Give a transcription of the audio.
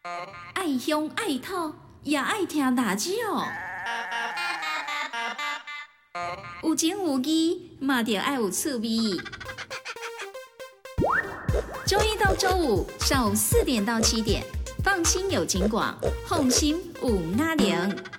爱乡爱土，也爱听大少。有情有义，嘛着爱有趣味。周一到周五上午4点到7点，放心有景广，放心有阿玲。